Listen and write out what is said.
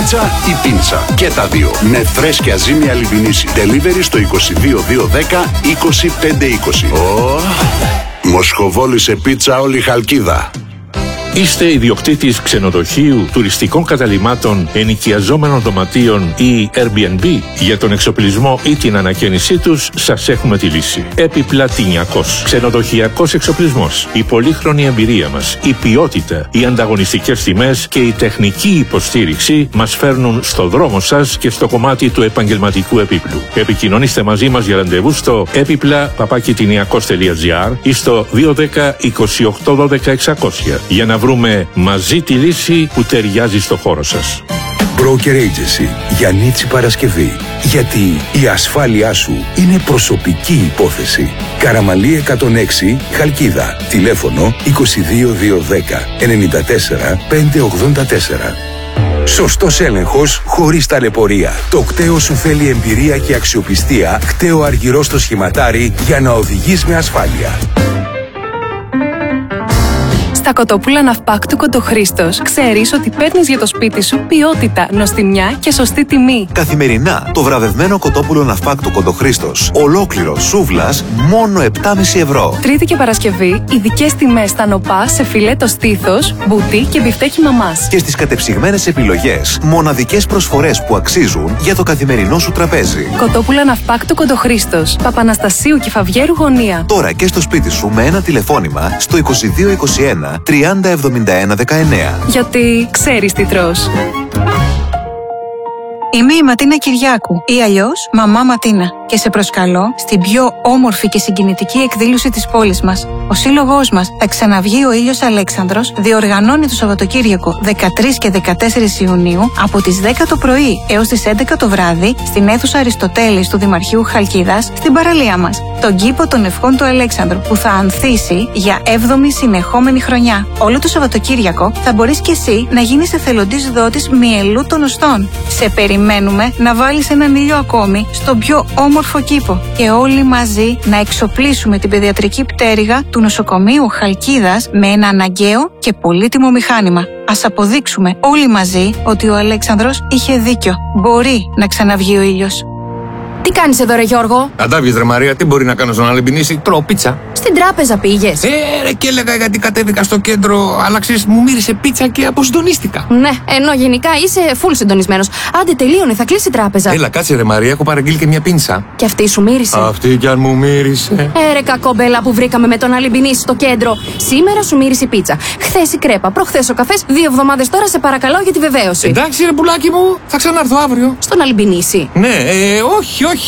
πίτσα ή πίτσα. Και τα δύο. Με φρέσκια ζύμη Αλιμπινίση. Delivery στο 22210 20520. Μοσχοβόλησε πίτσα όλη Χαλκίδα. Είστε ιδιοκτήτης ξενοδοχείου, τουριστικών καταλυμάτων, ενοικιαζόμενων δωματίων ή Airbnb? Για τον εξοπλισμό ή την ανακαίνισή τους σας έχουμε τη λύση. Επιπλατινιακός ξενοδοχειακός εξοπλισμός. Η πολύχρονη εμπειρία μας, η ποιότητα, οι ανταγωνιστικές τιμές και η τεχνική υποστήριξη μας φέρνουν στο δρόμο σας και στο κομμάτι του επαγγελματικού επίπλου. Επικοινωνήστε μαζί μας για ραντεβού στο epipla@tiniakos.gr ή στο 210 28 12 600 για να βρούμε μαζί τη λύση που ταιριάζει στο χώρο σας. Broker Agency για Νίτσι Παρασκευή. Γιατί η ασφάλειά σου είναι προσωπική υπόθεση. Καραμαλή 106, Χαλκίδα. Τηλέφωνο 22210 94 584. Σωστός έλεγχος χωρίς ταλαιπωρία. Το κταίο σου θέλει εμπειρία και αξιοπιστία. Κταίο Αργυρό στο σχηματάρι για να οδηγείς με ασφάλεια. Στα κοτόπουλα Ναυπάκτου Κοντοχρήστος ξέρεις ότι παίρνεις για το σπίτι σου ποιότητα, νοστιμιά και σωστή τιμή. Καθημερινά το βραβευμένο κοτόπουλο Ναυπάκτου Κοντοχρήστος, ολόκληρο σούβλας, μόνο 7,5 ευρώ. Τρίτη και Παρασκευή, ειδικές τιμές στα νοπά σε φιλέτο στήθος, μπουτί και μπιφτέκι μαμάς. Και στις κατεψυγμένες επιλογές, μοναδικές προσφορές που αξίζουν για το καθημερινό σου τραπέζι. Κοτόπουλα Ναυπάκτου Κοντοχρήστος, Παπαναστασίου και Φαυγέρου γωνία. Τώρα και στο σπίτι σου με ένα τηλεφώνημα στο 2221 30 71 19. Γιατί ξέρεις τι τρως. Είμαι η Ματίνα Κυριάκου ή αλλιώς Μαμά Ματίνα και σε προσκαλώ στην πιο όμορφη και συγκινητική εκδήλωση της πόλης μας. Ο σύλλογός μας «Θα ξαναβγεί ο ήλιος Αλέξανδρος» διοργανώνει το Σαββατοκύριακο 13 και 14 Ιουνίου από τις 10 το πρωί έως τις 11 το βράδυ στην αίθουσα Αριστοτέλης του Δημαρχείου Χαλκίδας στην παραλία μας, τον κήπο των ευχών του Αλέξανδρου που θα ανθίσει για 7η συνεχόμενη χρονιά. Όλο το Σαββατοκύριακο θα μπορείς και εσύ να γίνεις εθελοντής δότης μυελού των οστών. Σε περιμένουμε να βάλεις έναν ήλιο ακόμη στον πιο όμορφο κήπο και όλοι μαζί να εξοπλίσουμε την παιδιατρική πτέρυγα του νοσοκομείου Χαλκίδας με ένα αναγκαίο και πολύτιμο μηχάνημα. Ας αποδείξουμε όλοι μαζί ότι ο Αλέξανδρος είχε δίκιο. Μπορεί να ξαναβγεί ο ήλιος. Τι κάνεις εδώ ρε Γιώργο? Αντάβιες ρε Μαρία, τι μπορεί να κάνω στον Αλεμπινίση? Τρώω πίτσα. Στην τράπεζα πήγες? Ρε και έλεγα γιατί κατέβηκα στο κέντρο, αλλά ξέρεις μου μύρισε πίτσα και αποσυντονίστηκα. Ναι, ενώ γενικά είσαι full συντονισμένος. Άντε τελείωνε, θα κλείσει η τράπεζα. Έλα κάτσε ρε Μαρία, έχω παραγγείλει και μια πίνσα. Και αυτή σου μύρισε? Αυτή κι αν μου μύρισε. Ρε κακόμπελα που βρήκαμε με τον Αλεμπινίση στο κέντρο. Σήμερα σου μύρισε η πίτσα. Χθες η κρέπα, προχθές ο καφές, 2 εβδομάδες τώρα σε παρακαλώ για τη βεβαίωση. Εντάξει ρε πουλάκι μου, θα ξανάρθω αύριο. Στον Αλεμπινίση? Ναι, όχι,